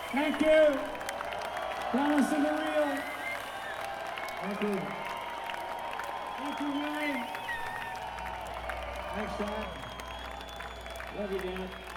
Thank you. Promise of the real. Thank you. Thank you, Willie. Thanks, Dad. Love you, Dad.